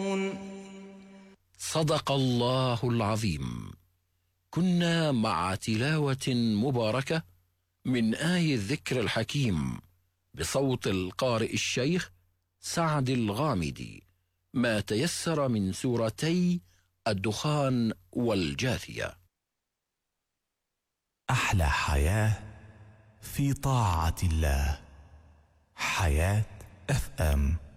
صدق الله العظيم. كنا مع تلاوة مباركة من آي الذكر الحكيم بصوت القارئ الشيخ سعد الغامدي، ما تيسر من سورتي الدخان والجاثية. أحلى حياة في طاعة الله. حياة FM.